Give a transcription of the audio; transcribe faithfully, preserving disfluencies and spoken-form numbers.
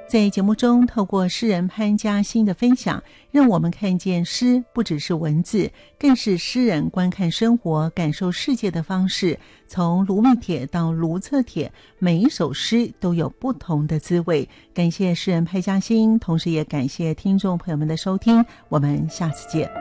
在节目中，透过诗人潘嘉欣的分享，让我们看见诗不只是文字，更是诗人观看生活、感受世界的方式。从卢密帖到卢策帖，每一首诗都有不同的滋味。感谢诗人潘嘉欣，同时也感谢听众朋友们的收听，我们下次见。